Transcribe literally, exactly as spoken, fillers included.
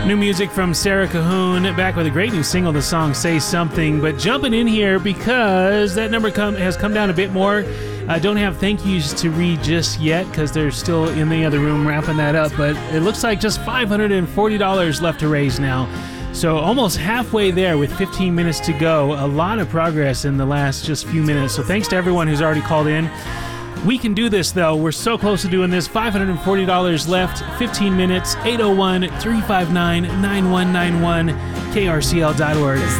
New music from Sarah Cahoon, back with a great new single, the song Say Something. But jumping in here because that number come, has come down a bit more. I don't have thank yous to read just yet because they're still in the other room wrapping that up. But it looks like just five hundred forty dollars left to raise now. So almost halfway there with fifteen minutes to go. A lot of progress in the last just few minutes. So thanks to everyone who's already called in. We can do this, though. We're so close to doing this. five hundred forty dollars left, fifteen minutes, eight oh one, three five nine, nine one nine one, K R C L dot org.